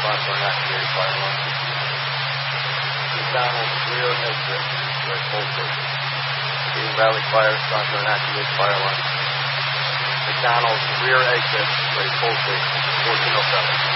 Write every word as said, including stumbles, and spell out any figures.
sponsor and activate fire alarm. McDonald's rear exit, right full station. Eden Valley Fire, sponsor and activate fire alarm. McDonald's rear exit, right full station, fourteen oh seven.